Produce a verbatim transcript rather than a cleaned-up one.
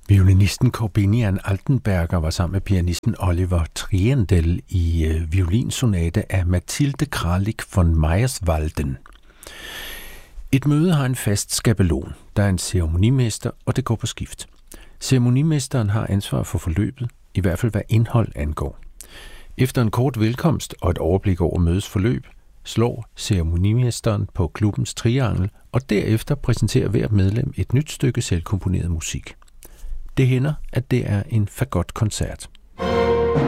Violinisten Korbinian Altenberger var sammen med pianisten Oliver Triendl i øh, violinsonate af Mathilde Kralik von Meyerswalden. Et møde har en fast skabelon. Der er en ceremonimester, og det går på skift. Ceremonimesteren har ansvar for forløbet, i hvert fald hvad indhold angår. Efter en kort velkomst og et overblik over mødets forløb, slår ceremonimesteren på klubbens triangel, og derefter præsenterer hvert medlem et nyt stykke selvkomponeret musik. Det hænder, at det er en fagotkoncert.